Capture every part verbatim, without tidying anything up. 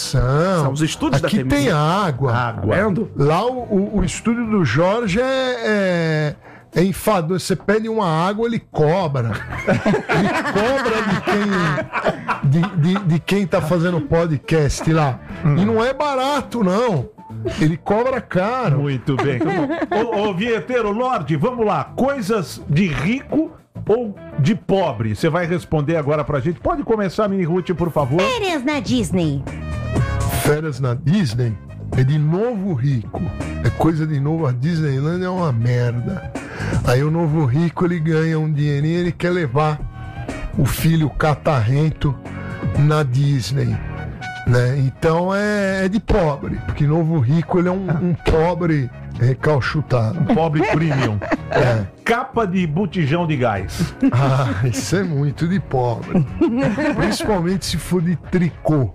iluminação. São os estúdios Aqui da T M Z. tem água. Água. Vendo? Lá o, o, o estúdio do Jorge é, é, é enfadonho. Você pede uma água, ele cobra. Ele cobra de quem, de, de, de quem tá fazendo podcast lá. Hum. E não é barato, não. Ele cobra caro. Muito bem. Ô, ô vinheteiro, Lorde, vamos lá. Coisas de rico ou de pobre? Você vai responder agora pra gente. Pode começar, Mini Ruth, por favor. Férias na Disney. Férias na Disney é de novo rico. É coisa de novo. A Disneyland é uma merda. Aí o novo rico, ele ganha um dinheirinho, ele quer levar o filho catarrento na Disney, né? Então é, é de pobre, porque novo rico, ele é um, um pobre recalchutado. Um pobre premium. É. Capa de botijão de gás. Ah, isso é muito de pobre. Principalmente se for de tricô.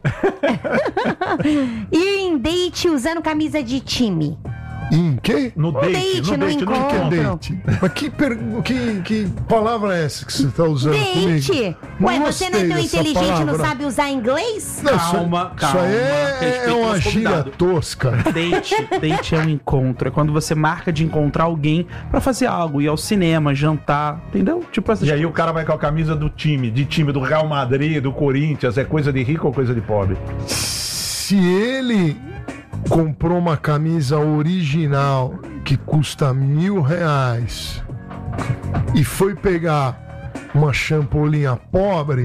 Ir em date usando camisa de time. Em quê? No date, date, no no date, no encontro. encontro. Date. Mas que, per... que, que palavra é essa que você está usando Date? comigo? Ué, você não é tão dessa inteligente e não palavra. sabe usar inglês? Não, Calma, isso, calma, Isso aí é, respeita é o uma nosso gíria convidado. tosca. Date, date é um encontro. É quando você marca de encontrar alguém pra fazer algo, ir ao cinema, jantar, entendeu? Tipo essas E aí o cara vai com a camisa do time, de time do Real Madrid, do Corinthians. É coisa de rico ou coisa de pobre? Se ele comprou uma camisa original que custa mil reais e foi pegar uma champolinha pobre,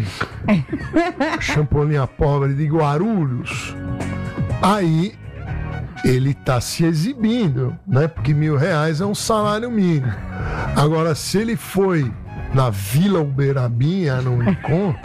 champolinha pobre de Guarulhos, aí ele tá se exibindo, né? Porque mil reais é um salário mínimo. Agora, se ele foi na Vila Uberabinha, no encontro,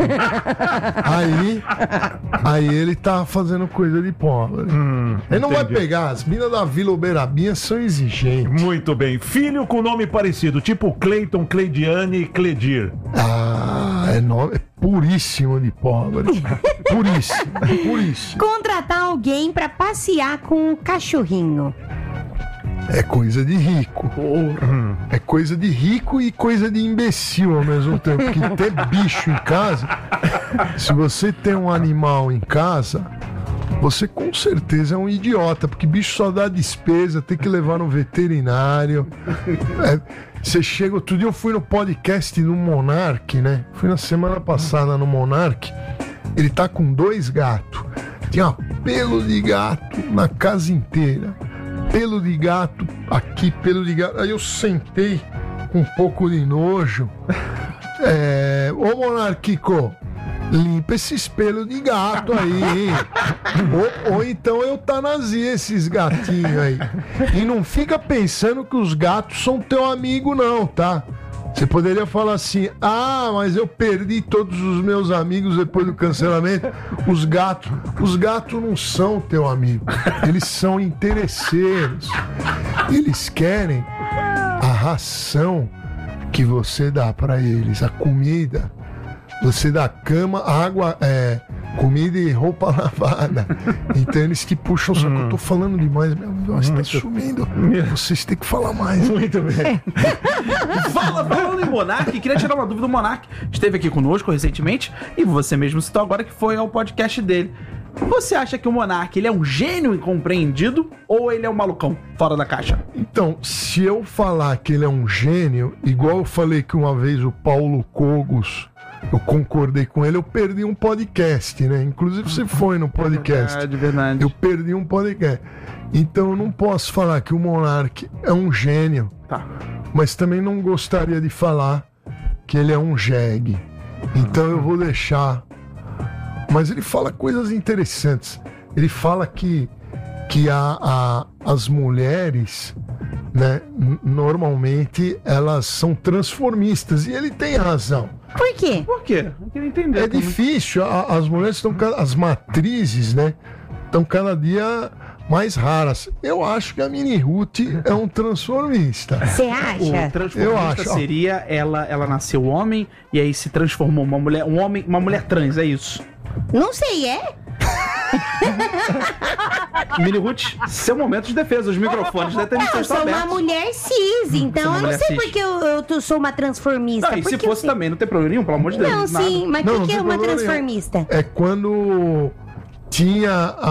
aí, aí ele tá fazendo coisa de pobre. Hum, ele não vai entendi. pegar, as minas da Vila Uberabinha são exigentes. Muito bem. Filho com nome parecido, tipo Cleiton, Cleidiane e Cledir. Ah, é, nome, é puríssimo de pobre. Puríssimo, puríssimo. Contratar alguém pra passear com o cachorrinho. É coisa de rico. É coisa de rico e coisa de imbecil ao mesmo tempo. Porque ter bicho em casa, se você tem um animal em casa, você com certeza é um idiota, porque bicho só dá despesa, tem que levar no veterinário. É, você chega, outro dia eu fui no podcast do Monark, né? Fui na semana passada no Monark. Ele tá com dois gatos. Tinha pelo de gato na casa inteira. Pelo de gato aqui, pelo de gato. Aí eu sentei com um pouco de nojo. É, ô Monarquico, limpa esses pelos de gato aí. ou, ou então eu tanazia esses gatinhos aí. E não fica pensando que os gatos são teu amigo, não, tá? Você poderia falar assim: ah, mas eu perdi todos os meus amigos depois do cancelamento. Os gatos, os gatos não são teu amigo. Eles são interesseiros. Eles querem a ração que você dá pra eles, a comida. Você dá cama, água, é, comida e roupa lavada. Então eles que puxam, só que eu tô falando demais, minha voz tá sumindo. Vocês têm que falar mais. Muito bem. Fala, falando em Monark, queria tirar uma dúvida. O Monark esteve aqui conosco recentemente e você mesmo citou agora que foi ao podcast dele. Você acha que o Monark, ele é um gênio incompreendido ou ele é um malucão fora da caixa? Então, se eu falar que ele é um gênio, igual eu falei que uma vez o Paulo Cogos, eu concordei com ele, eu perdi um podcast, né? Inclusive você foi no podcast. Verdade, verdade. Eu perdi um podcast. Então eu não posso falar que o Monark é um gênio, Tá. mas também não gostaria de falar que ele é um jegue. Então eu vou deixar. Mas ele fala coisas interessantes. Ele fala que, que a, a, as mulheres, né, n- normalmente elas são transformistas. E ele tem razão. Por quê? Por quê? Eu queria entender. É como- difícil. a- As mulheres estão. ca- As matrizes, né? Estão cada dia mais raras. Eu acho que a Mini Ruth é um transformista. Você O acha? transformista Eu acho, ó. seria ela, ela nasceu homem e aí se transformou uma mulher, um homem, uma mulher trans, é isso? Não sei, é? Mini Ruth, seu momento de defesa, os microfones da Eu televisão estão sou uma abertos. mulher cis, então uma eu não mulher sei cis. porque eu, eu tô- sou uma transformista. Ah, e se Porque eu fosse sei- também, não tem problema nenhum, pelo amor de Deus. Não, nada. sim, mas Não, por não que tem uma problema nenhum. transformista? É quando tinha